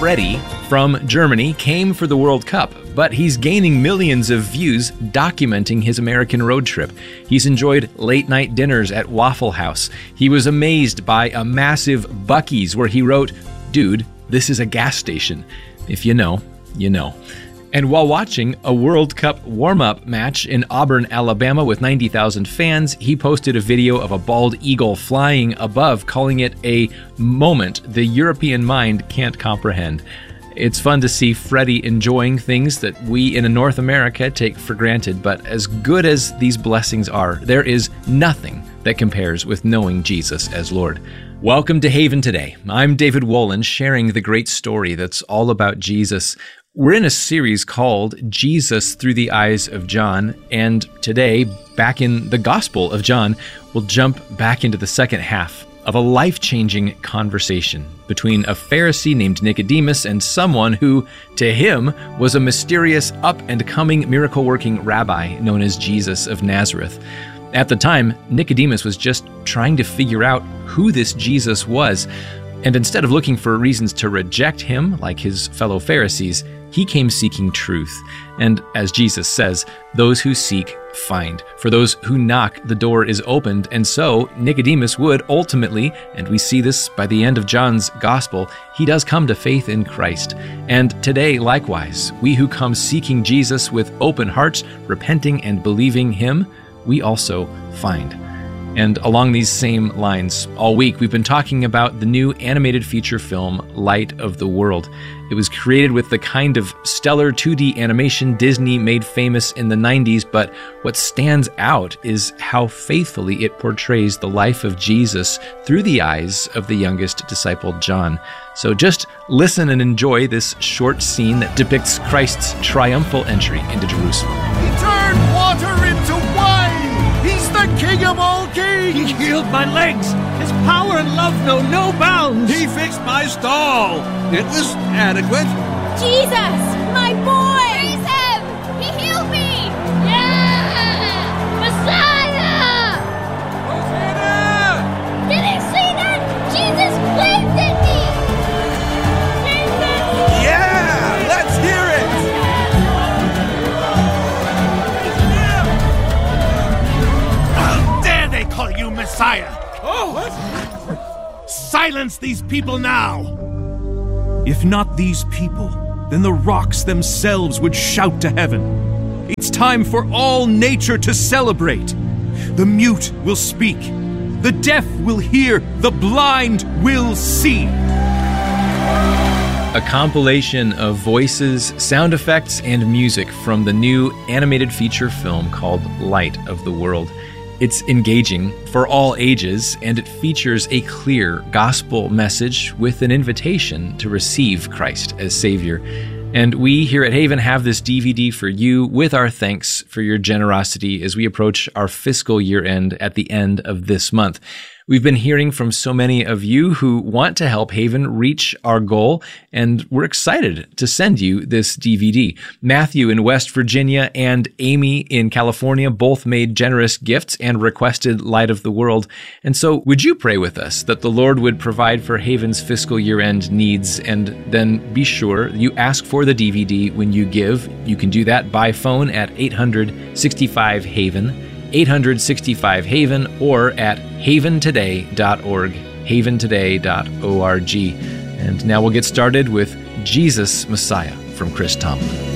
Freddie from Germany came for the World Cup, but he's gaining millions of views documenting his American road trip. He's enjoyed late-night dinners at Waffle House. He was amazed by a massive Buc-ee's where he wrote, "Dude, this is a gas station. If you know, you know." And while watching a World Cup warm-up match in Auburn, Alabama with 90,000 fans, he posted a video of a bald eagle flying above, calling it a moment the European mind can't comprehend. It's fun to see Freddie enjoying things that we in North America take for granted, but as good as these blessings are, there is nothing that compares with knowing Jesus as Lord. Welcome to Haven Today. I'm David Wolin, sharing the great story that's all about Jesus. We're in a series called Jesus Through the Eyes of John, and today, back in the Gospel of John, we'll jump back into the second half of a life-changing conversation between a Pharisee named Nicodemus and someone who, to him, was a mysterious up-and-coming miracle-working rabbi known as Jesus of Nazareth. At the time, Nicodemus was just trying to figure out who this Jesus was, and instead of looking for reasons to reject him like his fellow Pharisees, he came seeking truth. And as Jesus says, those who seek, find. For those who knock, the door is opened. And so Nicodemus would ultimately, and we see this by the end of John's gospel, he does come to faith in Christ. And today, likewise, we who come seeking Jesus with open hearts, repenting and believing him, we also find. And along these same lines, all week we've been talking about the new animated feature film, Light of the World. It was created with the kind of stellar 2D animation Disney made famous in the 90s, but what stands out is how faithfully it portrays the life of Jesus through the eyes of the youngest disciple, John. So just listen and enjoy this short scene that depicts Christ's triumphal entry into Jerusalem. He turned water into wine! He's the King of all kings! He healed my legs! His power and love know no bounds! He fixed my stall! It was adequate. Jesus! My boy! Praise him! He healed me! Yeah! Messiah! Hosanna! Did you see that? Jesus blinked at me! Jesus! Yeah! Let's hear it! How dare they call you Messiah? Oh! Silence these people now! If not these people, then the rocks themselves would shout to heaven. It's time for all nature to celebrate. The mute will speak. The deaf will hear. The blind will see. A compilation of voices, sound effects, and music from the new animated feature film called Light of the World. It's engaging for all ages, and it features a clear gospel message with an invitation to receive Christ as Savior. And we here at Haven have this DVD for you with our thanks for your generosity as we approach our fiscal year end at the end of this month. We've been hearing from so many of you who want to help Haven reach our goal, and we're excited to send you this DVD. Matthew in West Virginia and Amy in California both made generous gifts and requested Light of the World. And so would you pray with us that the Lord would provide for Haven's fiscal year-end needs, and then be sure you ask for the DVD when you give. You can do that by phone at 800-65-HAVEN. 865-HAVEN, or at haventoday.org, haventoday.org. And now we'll get started with Jesus Messiah from Chris Tomlin.